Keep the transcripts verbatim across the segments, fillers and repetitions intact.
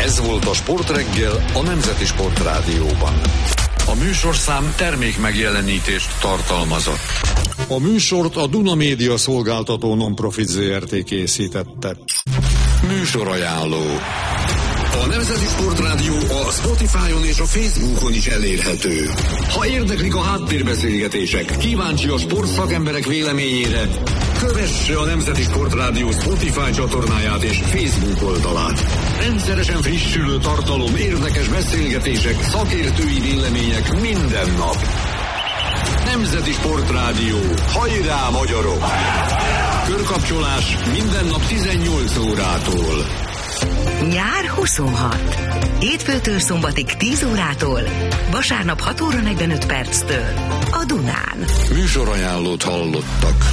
Ez volt a Sportreggel a Nemzeti Sportrádióban. A műsorszám termék megjelenítést tartalmazott. A műsort a Duna Média Szolgáltató Nonprofit Zé Er Té készítette. Műsorajánló. A Nemzeti Sportrádió a Spotify-on és a Facebookon is elérhető. Ha érdeklik a háttérbeszélgetések, kíváncsi a sportszakemberek véleményére, kövesse a Nemzeti Sportrádió Spotify csatornáját és Facebook oldalát. Rendszeresen frissülő tartalom, érdekes beszélgetések, szakértői vélemények minden nap. Nemzeti Sportrádió. Hajrá, magyarok! Körkapcsolás minden nap tizennyolc órától. Nyár huszonhat. Hétfőtől szombatig tíz órától, vasárnap hat óra negyvenöt perctől a Dunán. Műsorajánlót hallottak.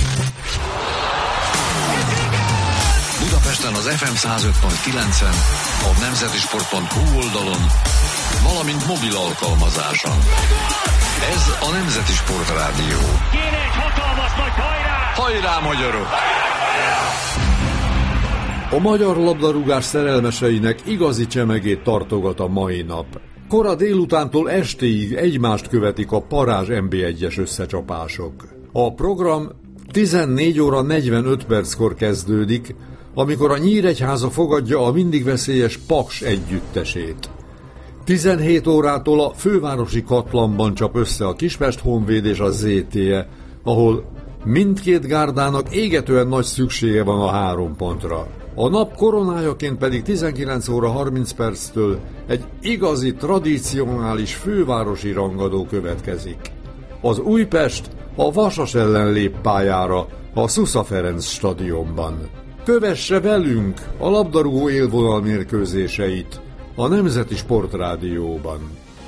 Budapesten az ef em száz öt pont kilencen, a nemzetisport pont hu oldalon, valamint mobil alkalmazáson. Ez a Nemzeti Sportrádió. Kéne egy hatalmas nagy hajrá! Hajrá, magyarok! A magyar labdarúgás szerelmeseinek igazi csemegét tartogat a mai nap. Kora délutántól estéig egymást követik a parázs en bé egyes összecsapások. A program tizennégy óra negyvenöt perckor kezdődik, amikor a Nyíregyháza fogadja a mindig veszélyes Paks együttesét. tizenhét órától a fővárosi Katlanban csap össze a Kispest Honvéd és a zé té e, ahol mindkét gárdának égetően nagy szüksége van a három pontra. A nap koronájaként pedig tizenkilenc óra harminc perctől egy igazi, tradicionális fővárosi rangadó következik. Az Újpest a Vasas ellen lép pályára a Szusza Ferenc stadionban. Kövesse velünk a labdarúgó élvonal mérkőzéseit a Nemzeti Sportrádióban.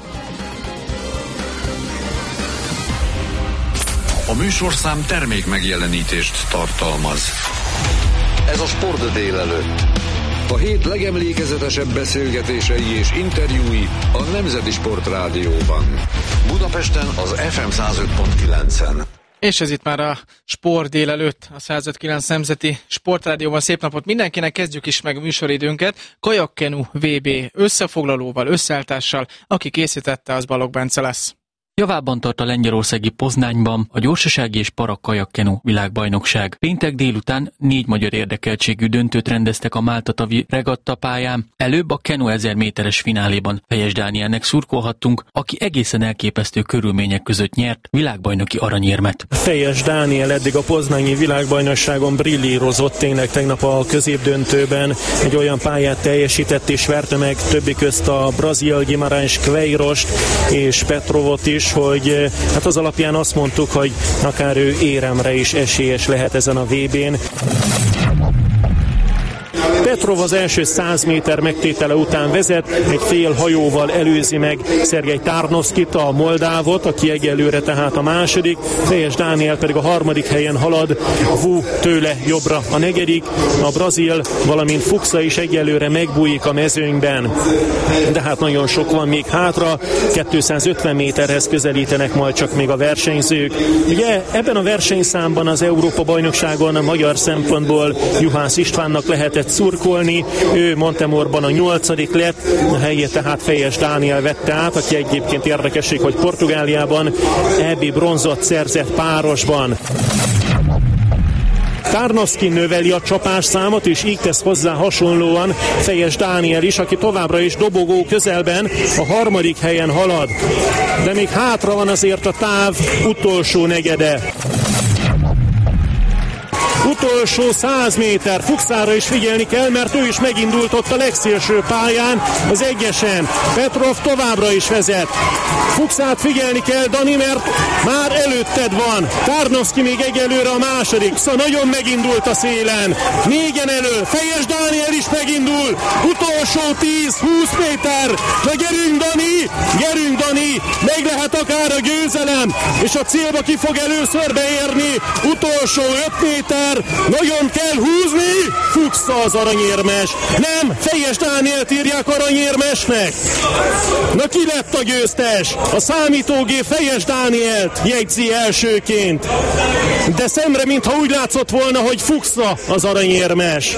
A műsorszám termék megjelenítést tartalmaz. Ez a Sport délelőtt. A hét legemlékezetesebb beszélgetései és interjúi a Nemzeti Sportrádióban. Budapesten az ef em száz öt pont kilencen. És ez itt már a Sport délelőtt, a száz öt pont kilenc Nemzeti Sportrádióban. Szép napot mindenkinek, kezdjük is meg a műsoridőnket. Kajakkenu vé bé összefoglalóval, összeálltással, aki készítette, az Balogh Bence lesz. Javában tart a lengyelországi Poznányban a gyorsasági és parak-kajakkenu világbajnokság. Péntek délután négy magyar érdekeltségű döntőt rendeztek a Máltatavi regatta pályán. Előbb a kenu ezer méteres fináléban Fejes Dánielnek szurkolhattunk, aki egészen elképesztő körülmények között nyert világbajnoki aranyérmet. Fejes Dániel eddig a poznányi világbajnokságon brillírozott, tényleg tegnap a középdöntőben egy olyan pályát teljesített és verte meg többi közt a brazil Guimarães Queirost és Petrovot is, hogy hát az alapján azt mondtuk, hogy akár ő éremre is esélyes lehet ezen a vé bén. Petrov az első száz méter megtétele után vezet, egy fél hajóval előzi meg Szergej Tarnovszkit, a moldávot, aki egyelőre tehát a második, Fejes Dániel pedig a harmadik helyen halad, Wu tőle jobbra a negyedik, a brazil, valamint Fuchsa is egyelőre megbújik a mezőnyben. De hát nagyon sok van még hátra, kétszázötven méterhez közelítenek majd csak még a versenyzők. Ugye ebben a versenyszámban az Európa-bajnokságon a magyar szempontból Juhász Istvánnak lehetett szurkolni, ő Montemorban a nyolcadik lett, a helyét tehát Fejes Dániel vette át, aki egyébként érdekesség, hogy Portugáliában é bé bronzot szerzett párosban. Tarnovszki növeli a csapásszámot, és így tesz hozzá hasonlóan Fejes Dániel is, aki továbbra is dobogó közelben a harmadik helyen halad. De még hátra van azért a táv utolsó negyede. Utolsó száz méter, Fuchsára is figyelni kell, mert ő is megindult ott a legszélső pályán, az egyesen. Petrov továbbra is vezet. Fuchsát figyelni kell, Dani, mert már előtted van. Tarnovszki még egyelőre a második. Szóval nagyon megindult a szélen. Négyen elő, Fejes Dániel is megindul. Utolsó tíz-húsz méter. De gyerünk, Dani, gyerünk, Dani, meg lehet akár a győzelem, és a célba ki fog először beérni. Utolsó öt méter, nagyon kell húzni, Fuchsa az aranyérmes. Nem, Fejes Dánielt írják aranyérmesnek. Na ki lett a győztes? A számítógép Fejes Dánielt jegyzi elsőként. De szemre, mintha úgy látszott volna, hogy Fuchsa az aranyérmes.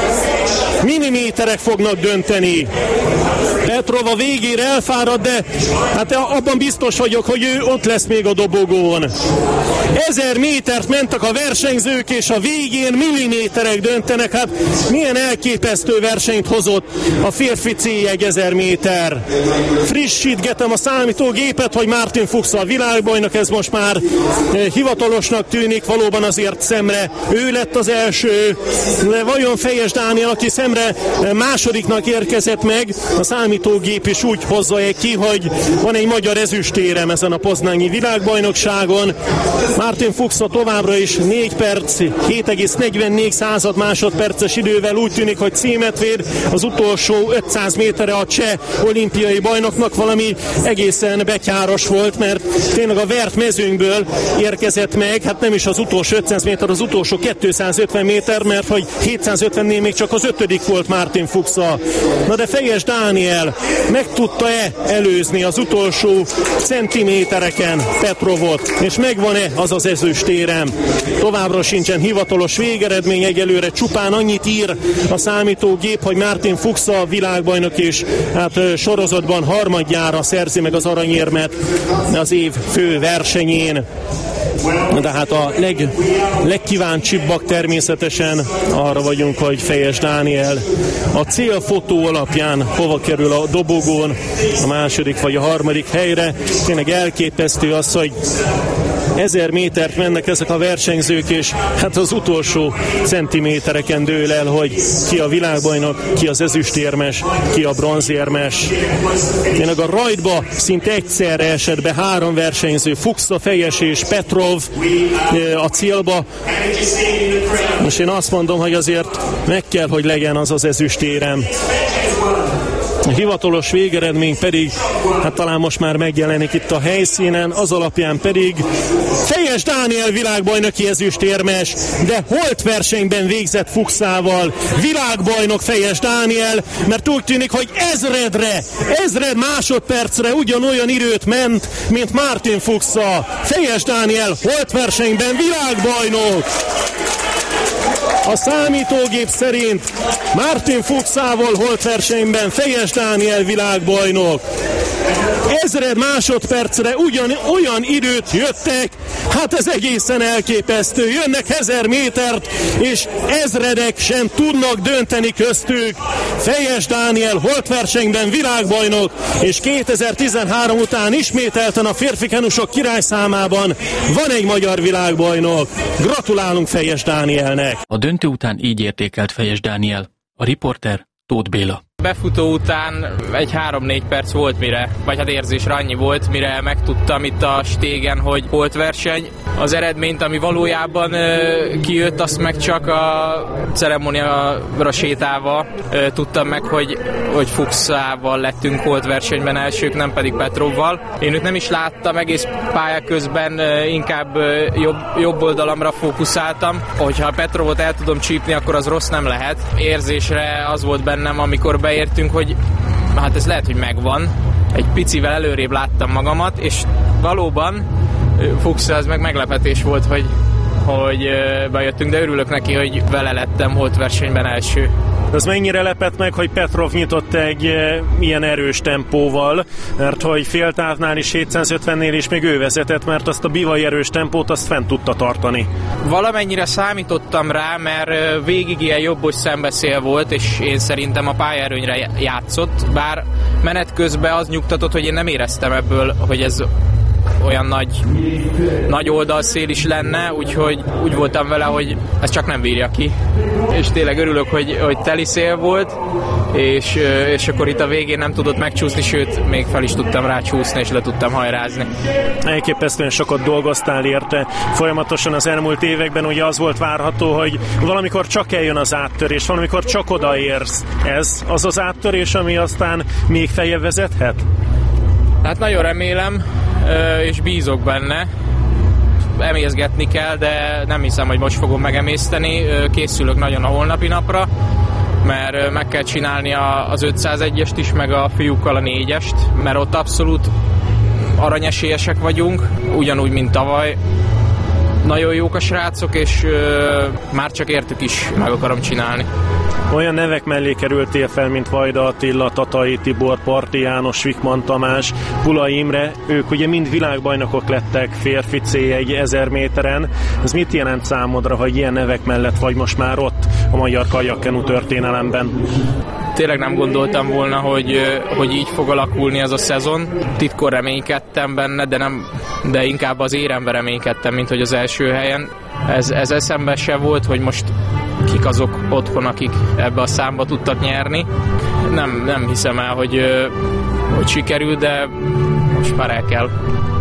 Milliméterek fognak dönteni. Petrov a végére elfárad, de hát abban biztos vagyok, hogy ő ott lesz még a dobogón. Ezer métert mentek a versenyzők, és a végén milliméterek döntenek. Hát milyen elképesztő versenyt hozott a férfi C-jegy ezer méter. Frissítgetem a számítógépet, hogy Martin Fuchsa a világbajnok, ez most már hivatalosnak tűnik, valóban azért szemre ő lett az első, de vajon Fejes Dániel, aki szemre másodiknak érkezett meg, a számítógép is úgy hozza ki, hogy van egy magyar ezüstérem ezen a poznányi világbajnokságon. Martin Fuchsa továbbra is négy perc, hét egész negyvennégy század másodperces idővel úgy tűnik, hogy címet véd. Az utolsó ötszáz méterre a cseh olimpiai bajnoknak valami egészen betyáros volt, mert tényleg a vert mezőnkből érkezett meg, hát nem is az utolsó ötszáz méter, az utolsó kétszázötven méter, mert hogy hétszázötvennél még csak az ötödik volt Martin Fuchsa. Na de Fejes Dániel meg tudta-e előzni az utolsó centimétereken Petrovot, és megvan-e az az ezüstérem? Továbbra sincsen hivatalos végeredmény, egyelőre csupán annyit ír a számítógép, hogy Martin Fuchsa világbajnok, és hát sorozatban harmadjára szerzi meg az aranyérmet az év fő versenyén. De hát a leg, legkíváncsibbak természetesen arra vagyunk, hogy Fejes Dániel a célfotó alapján hova kerül a dobogón, a második vagy a harmadik helyre. Tényleg elképesztő az, hogy ezer métert mennek ezek a versenyzők, és hát az utolsó centimétereken dől el, hogy ki a világbajnok, ki az ezüstérmes, ki a bronzérmes. Tényleg a rajtba szinte egyszerre esett be három versenyző, Fuchsa, Fejes és Petrov a célba. Most én azt mondom, hogy azért meg kell, hogy legyen az az ezüstérem. A hivatalos végeredmény pedig, hát talán most már megjelenik itt a helyszínen, az alapján pedig Fejes Dániel világbajnoki ezüstérmes, de holt versenyben végzett Fuchsával világbajnok Fejes Dániel, mert úgy tűnik, hogy ezredre, ezred másodpercre ugyanolyan időt ment, mint Martin Fuchsa. Fejes Dániel holt versenyben világbajnok! A számítógép szerint Martin Fuchsával holt versenyben Fejes Dániel világbajnok. Ezred másodpercre ugyan, olyan időt jöttek, hát ez egészen elképesztő. Jönnek ezer métert, és ezredek sem tudnak dönteni köztük. Fejes Dániel holt versenyben világbajnok, és kétezer-tizenhárom után ismételten a férfi kenusok királyszámában van egy magyar világbajnok. Gratulálunk Fejes Dánielnek! A döntő után így értékelt Fejes Dániel. A riporter Tóth Béla. Befutó után egy három-négy perc volt mire, vagy hát érzésre annyi volt, mire megtudtam itt a stégen, hogy holt verseny. Az eredményt, ami valójában ö, kijött, azt meg csak a ceremóniára sétálva ö, tudtam meg, hogy, hogy Fuchsával lettünk holt versenyben elsők, nem pedig Petrovval. Én őt nem is láttam, egész pályák közben ö, inkább ö, jobb, jobb oldalamra fókuszáltam. Hogyha Petrovot el tudom csípni, akkor az rossz nem lehet. Érzésre az volt bennem, amikor beértünk, hogy hát ez lehet, hogy megvan. Egy picivel előrébb láttam magamat, és valóban Fuchsa, az meg meglepetés volt, hogy, hogy bejöttünk, de örülök neki, hogy vele lettem holt versenyben első. Az mennyire lepett meg, hogy Petrov nyitott egy e, ilyen erős tempóval, mert hogy féltávnál is hétszázötvennél is még ő vezetett, mert azt a bivaj erős tempót azt fent tudta tartani. Valamennyire számítottam rá, mert végig ilyen jobbos szembeszél volt, és én szerintem a pályaerőnyre játszott, bár menet közben az nyugtatott, hogy én nem éreztem ebből, hogy ez olyan nagy, nagy oldalszél is lenne, úgyhogy úgy voltam vele, hogy ez csak nem bírja ki. És tényleg örülök, hogy, hogy teli szél volt, és, és akkor itt a végén nem tudott megcsúszni, sőt, még fel is tudtam rá csúszni, és le tudtam hajrázni. Elképesztően sokat dolgoztál érte folyamatosan az elmúlt években, ugye az volt várható, hogy valamikor csak eljön az áttörés, valamikor csak odaérsz. Ez az az áttörés, ami aztán még feljebb vezethet? Hát nagyon remélem, és bízok benne. emészgetni kell, de nem hiszem, hogy most fogom megemészteni. Készülök nagyon a holnapi napra, mert meg kell csinálni az ötszázegyest is, meg a fiúkkal a négyest, mert ott abszolút aranyesélyesek vagyunk, ugyanúgy, mint tavaly. Nagyon jók a srácok, és ö, már csak értük is meg akarom csinálni. Olyan nevek mellé kerültél fel, mint Vajda Attila, Tatai Tibor, Parti János, Vikman Tamás, Pula Imre. Ők ugye mind világbajnokok lettek férfi cé egy ezer méteren. Ez mit jelent számodra, hogy ilyen nevek mellett vagy most már ott a magyar kajakkenu történelemben? Tényleg nem gondoltam volna, hogy, hogy így fog alakulni ez a szezon. Titkon reménykedtem benne, de, nem, de inkább az érembe reménykedtem, mint hogy az első helyen. Ez, ez eszembe se volt, hogy most kik azok otthon, akik ebbe a számba tudtak nyerni. Nem, nem hiszem el, hogy, hogy sikerül, de most már el kell.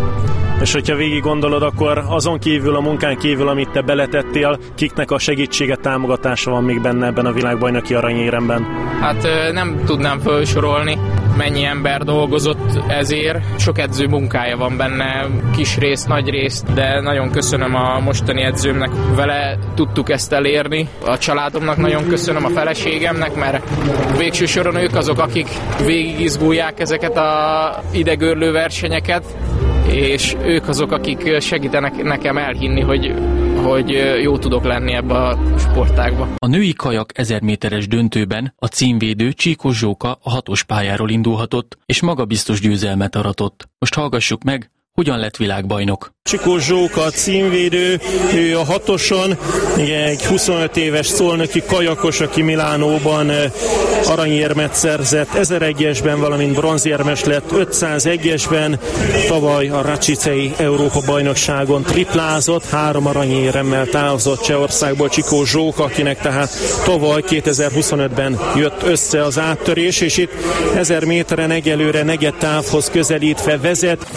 És hogyha végig gondolod, akkor azon kívül, a munkán kívül, amit te beletettél, kiknek a segítsége, támogatása van még benne ebben a világbajnoki aranyéremben? Hát nem tudnám felsorolni, mennyi ember dolgozott ezért. Sok edző munkája van benne, kis rész, nagy rész, de nagyon köszönöm a mostani edzőmnek, vele tudtuk ezt elérni. A családomnak nagyon köszönöm, a feleségemnek, mert végső soron ők azok, akik végigizgulják ezeket a idegörlő versenyeket, és ők azok, akik segítenek nekem elhinni, hogy, hogy jó tudok lenni ebbe a sportágba. A női kajak ezer méteres döntőben a címvédő Csíkos Zsóka a hatos pályáról indulhatott, és magabiztos győzelmet aratott. Most hallgassuk meg, hogyan lett világbajnok. Csíkos Zsóka címvédő, ő a hatoson, egy huszonöt éves szolnoki kajakos, aki Milánóban aranyérmet szerzett, ezeregyesben, valamint bronzérmes lett ötszázegyesben, tavaly a Račicei Európa-bajnokságon triplázott, három aranyéremmel távozott Csehországból Csíkos Zsóka, akinek tehát tavaly kétezer-huszonötben jött össze az áttörés, és itt ezer méteren egyelőre negyed távhoz közelítve vezet.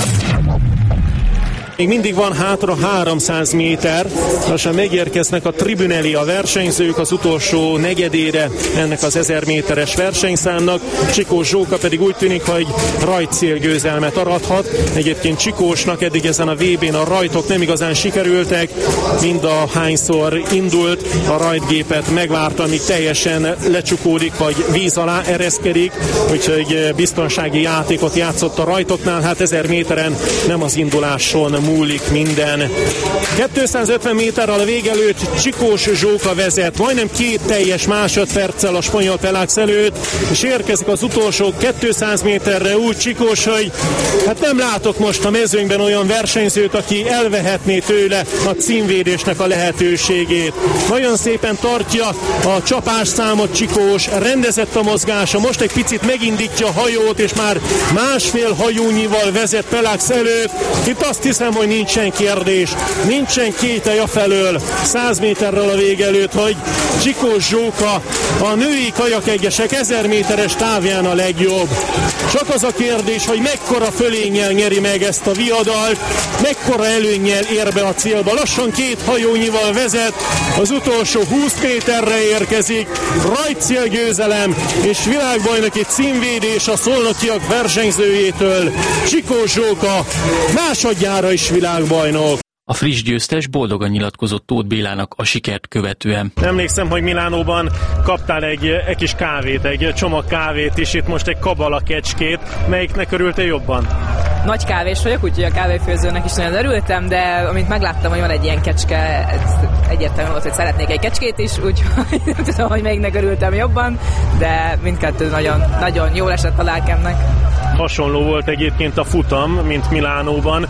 Még mindig van hátra háromszáz méter, lassan megérkeznek a tribün elé a versenyzők az utolsó negyedére ennek az ezer méteres versenyszámnak. Csíkos Zsóka pedig úgy tűnik, hogy rajtcélgyőzelmet arathat. Egyébként Csikósnak eddig ezen a vé bén a rajtok nem igazán sikerültek, mind a hányszor indult, a rajtgépet megvárta, amíg teljesen lecsukódik, vagy víz alá ereszkedik, úgyhogy biztonsági játékot játszott a rajtoknál. Hát ezer méteren nem az induláson múlik minden. kétszázötven méterrel a vég előtt Csíkos Zsóka vezet, majdnem két teljes másodperccel a spanyol Pelax előtt, és érkezik az utolsó kétszáz méterre úgy Csíkos, hogy hát nem látok most a mezőnyben olyan versenyzőt, aki elvehetné tőle a címvédésnek a lehetőségét. Nagyon szépen tartja a csapásszámot Csíkos, rendezett a mozgása, most egy picit megindítja a hajót, és már másfél hajónyival vezet Pelax előtt. Itt azt hiszem, hogy nincsen kérdés, nincsen kételj afelől száz méterrel a vég előtt, hogy Csíkos Zsóka a női kajakegyesek ezer méteres távján a legjobb. Csak az a kérdés, hogy mekkora fölénnyel nyeri meg ezt a viadalt, mekkora előnnyel ér be a célba. Lassan két hajónyival vezet, az utolsó húsz méterre érkezik, rajtcélgyőzelem és világbajnoki címvédés a szolnokiak versenyzőjétől. Csíkos Zsóka másodjára is világbajnok. A friss győztes boldogan nyilatkozott Tóth Bélának a sikert követően. Emlékszem, hogy Milánóban kaptál egy, egy kis kávét, egy csomag kávét is, itt most egy kabala kecskét. Melyiknek örültél jobban? Nagy kávés vagyok, úgyhogy a kávéfőzőnek is nagyon örültem, de amint megláttam, hogy van egy ilyen kecske, egyértelmű volt, hogy szeretnék egy kecskét is, úgyhogy nem tudom, hogy melyiknek örültem jobban, de mindkettő nagyon, nagyon jól esett a lelkemnek. Hasonló volt egyébként a futam, mint Milánóban.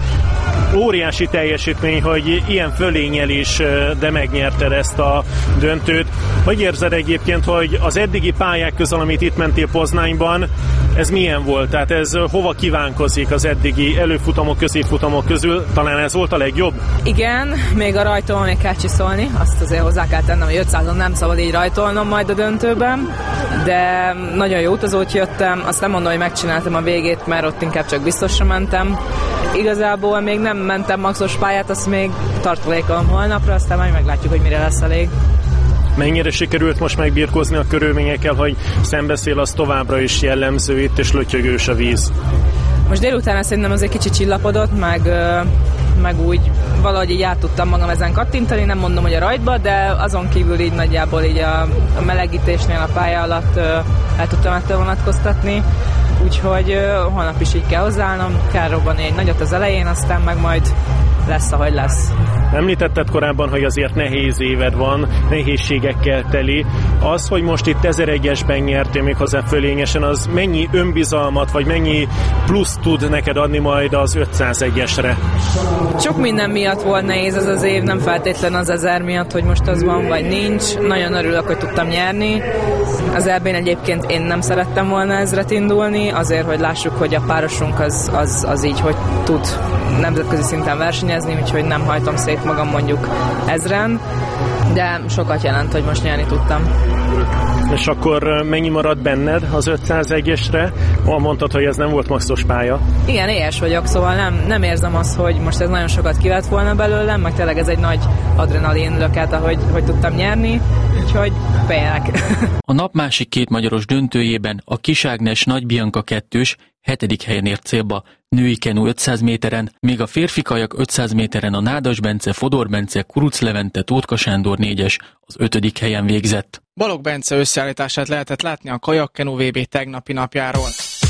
Óriási teljesítmény, hogy ilyen fölénnyel is, de megnyerted ezt a döntőt. Hogy érzed egyébként, hogy az eddigi pályák közül, amit itt mentél Poznányban, ez milyen volt? Tehát ez hova kívánkozik az eddigi előfutamok, középfutamok közül? Talán ez volt a legjobb? Igen, még a rajton még kell csiszolni, azt azért hozzá kell tennem, hogy ötszázon nem szabad így rajtolnom majd a döntőben, de nagyon jó utazót jöttem, azt nem mondom, hogy megcsináltam a végét, mert ott inkább csak biztosra mentem. Igazából még nem mentem maxos pályát, azt még tartalékolom holnapra, aztán majd meglátjuk, hogy mire lesz elég. Mennyire sikerült most megbirkózni a körülményekkel, hogy szembeszél, az továbbra is jellemző itt, és lötyögős a víz? Most délután szerintem az egy kicsit csillapodott, meg meg úgy valahogy így át tudtam magam ezen kattintani, nem mondom, hogy a rajtba, de azon kívül így nagyjából így a, a melegítésnél a pálya alatt el tudtam ettől vonatkoztatni, úgyhogy holnap is így kell hozzáállnom, kell robbanni egy nagyot az elején, aztán meg majd lesz, ahogy lesz. Említetted korábban, hogy azért nehéz éved van, nehézségekkel teli. Az, hogy most itt ezeregyesben nyertél méghozzá fölényesen, az mennyi önbizalmat, vagy mennyi plusz tud neked adni majd az ötszázegyesre? Sok minden miatt volt nehéz ez az év, nem feltétlen az ezer miatt, hogy most az van, vagy nincs. Nagyon örülök, hogy tudtam nyerni. Az é bén egyébként én nem szerettem volna ezret indulni, azért, hogy lássuk, hogy a párosunk az, az, az így, hogy tud nemzetközi szinten versenyezni, úgyhogy nem hajtom szét magam mondjuk ezren, de sokat jelent, hogy most nyerni tudtam. És akkor mennyi marad benned az ötszázegyesre? Ahol mondtad, hogy ez nem volt maxos pálya. Igen, éhes vagyok, szóval nem, nem érzem azt, hogy most ez nagyon sokat kivett volna belőlem, meg tényleg ez egy nagy adrenalin löket, ahogy hogy tudtam nyerni, úgyhogy félek. A nap másik két magyaros döntőjében a Kis Ágnes Nagy Bianca kettős hetedik helyen ért célba női kenu ötszáz méteren, míg a férfi kajak ötszáz méteren a Nádas Bence, Fodor Bence, Kuruc Levente, Tótka Sándor négyes az ötödik helyen végzett. Balogh Bence összeállítását lehetett látni a kajakkenu vé bé tegnapi napjáról.